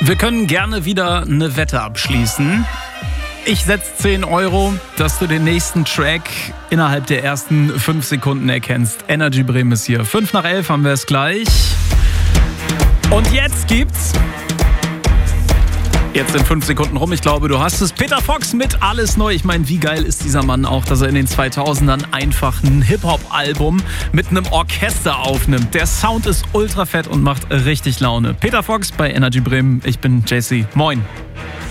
Wir können gerne wieder eine Wette abschließen. Ich setze 10 €, dass du den nächsten Track innerhalb der ersten 5 Sekunden erkennst. Energy Bremen ist hier. 5 nach 11 haben wir es gleich. Und jetzt gibt's... Jetzt sind 5 Sekunden rum. Ich glaube, du hast es. Peter Fox mit Alles Neu. Ich meine, wie geil ist dieser Mann auch, dass er in den 2000ern einfach ein Hip-Hop-Album mit einem Orchester aufnimmt. Der Sound ist ultra fett und macht richtig Laune. Peter Fox bei Energy Bremen. Ich bin JC. Moin.